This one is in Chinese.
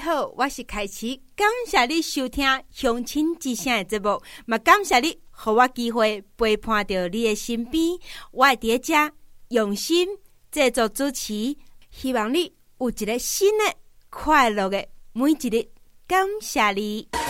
好，我是凯琪，感谢你收听乡亲之声的节目，嘛感谢你给我机会陪伴到你的身边，我会在这用心制作主持，希望你有一个新的快乐的每一日，感谢你。